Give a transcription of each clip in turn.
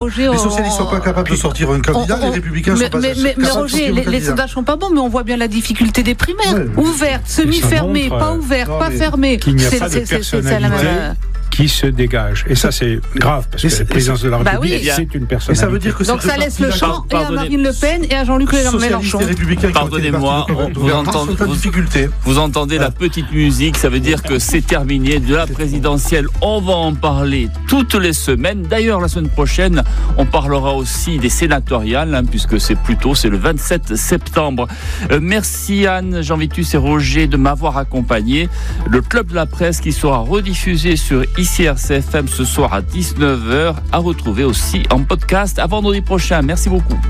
Roger, les socialistes sont pas capables de sortir un candidat, les républicains sont pas capables de sortir un candidat. Roger, les sondages sont pas bons, mais on voit bien la difficulté des primaires. Ouvertes, semi-fermées, pas ouvertes, pas fermées. Qu'il n'y a pas de personnalité qui se dégage. Et ça, c'est grave, parce que la présidence de la République, c'est une personnalité. Et ça veut dire que donc ça laisse le champ et à Marine Le Pen et à Jean-Luc Mélenchon. Pardonnez-moi, vous entendez la petite musique, ça veut dire que c'est terminé. De la présidentielle, on va en parler toutes les semaines. D'ailleurs, la semaine prochaine, on parlera aussi des sénatoriales, puisque c'est le 27 septembre. Merci Anne, Jean Vitus et Roger de m'avoir accompagné. Le Club de la Presse qui sera rediffusé sur ici RCFM ce soir à 19h, à retrouver aussi en podcast à vendredi prochain. Merci beaucoup.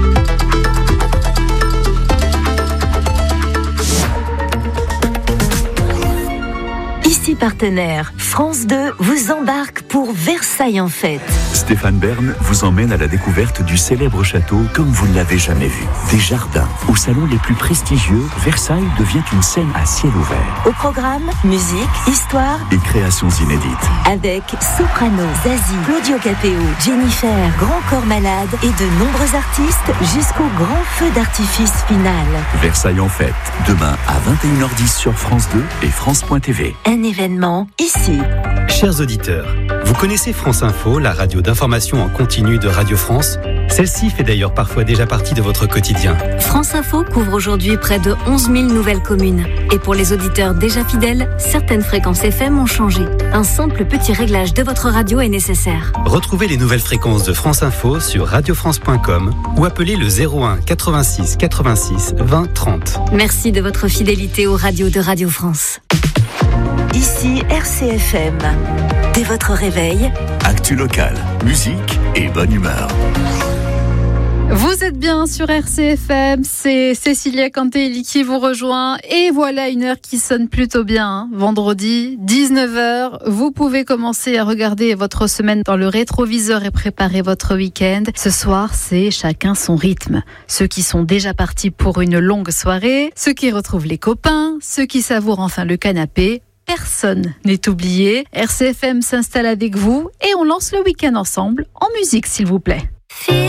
Ici partenaire, France 2 vous embarque pour Versailles en fête. Stéphane Bern vous emmène à la découverte du célèbre château comme vous ne l'avez jamais vu. Des jardins, aux salons les plus prestigieux, Versailles devient une scène à ciel ouvert. Au programme, musique, histoire et créations inédites. Avec Soprano, Zazie, Claudio Capéo, Jennifer, Grand Corps Malade et de nombreux artistes jusqu'au grand feu d'artifice final. Versailles en fête, demain à 21h10 sur France 2 et France.tv. Un événement ici. Chers auditeurs, vous connaissez France Info, la radio d'information en continu de Radio France? Celle-ci fait d'ailleurs parfois déjà partie de votre quotidien. France Info couvre aujourd'hui près de 11 000 nouvelles communes. Et pour les auditeurs déjà fidèles, certaines fréquences FM ont changé. Un simple petit réglage de votre radio est nécessaire. Retrouvez les nouvelles fréquences de France Info sur radiofrance.com ou appelez le 01 86 86 20 30. Merci de votre fidélité aux radios de Radio France. Ici RCFM. Dès votre réveil, actu locale, musique et bonne humeur. Vous êtes bien sur RCFM, c'est Cécilia Cantelli qui vous rejoint et voilà une heure qui sonne plutôt bien. Vendredi, 19h, vous pouvez commencer à regarder votre semaine dans le rétroviseur et préparer votre week-end. Ce soir, c'est chacun son rythme. Ceux qui sont déjà partis pour une longue soirée, ceux qui retrouvent les copains, ceux qui savourent enfin le canapé. Personne n'est oublié. RCFM s'installe avec vous et on lance le week-end ensemble en musique s'il vous plaît.